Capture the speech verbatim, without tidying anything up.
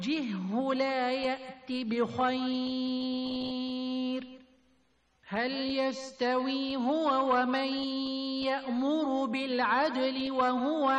جهه لا يأت بخير هل يستوي هو ومن يأمر بالعدل وهو